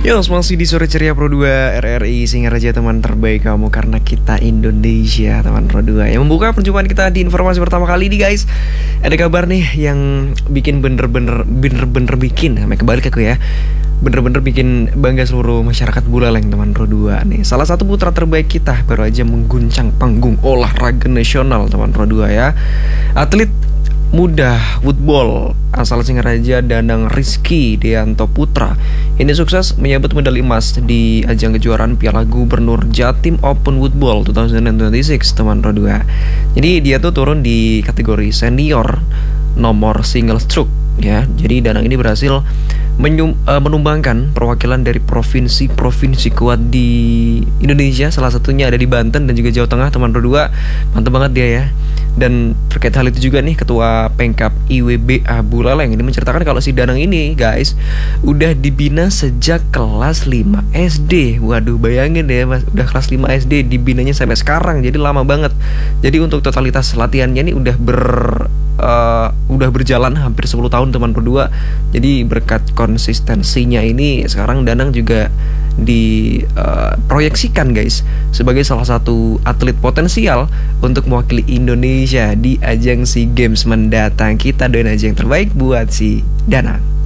Yo, masih di sore ceria Pro 2 RRI Singaraja, teman terbaik kamu karena kita Indonesia, teman Pro 2. Yang membuka perjumpaan kita di informasi pertama kali ini, guys. Ada kabar nih yang bikin bener-bener bikin, kebalik aku ya. Bener-bener bikin bangga seluruh masyarakat Buleleng, teman Pro 2 nih. Salah satu putra terbaik kita baru aja mengguncang panggung olahraga nasional, teman Pro 2 ya. Atlet muda woodball asal Singaraja, Danang Rizky Dianto Putra, ini sukses menyabet medali emas di ajang kejuaraan Piala Gubernur Jatim Open Woodball 2026, teman Pro 2. Jadi dia tuh turun di kategori senior nomor single stroke ya. Jadi Danang ini berhasil menumbangkan perwakilan dari provinsi-provinsi kuat di Indonesia. Salah satunya ada di Banten dan juga Jawa Tengah, teman Pro 2. Mantap banget dia ya. Dan terkait hal itu juga nih, Ketua Pengkap IWBA Buleleng ini menceritakan kalau si Danang ini, guys, udah dibina sejak kelas 5 SD. Waduh, bayangin deh mas, udah kelas 5 SD dibinanya sampai sekarang. Jadi lama banget. Jadi untuk totalitas latihannya ini udah berjalan hampir 10 tahun, teman Pro 2. Jadi berkat konsistensinya ini sekarang Danang juga diproyeksikan, guys, sebagai salah satu atlet potensial untuk mewakili Indonesia di ajang SEA Games mendatang. Kita doain aja yang terbaik buat si Danang.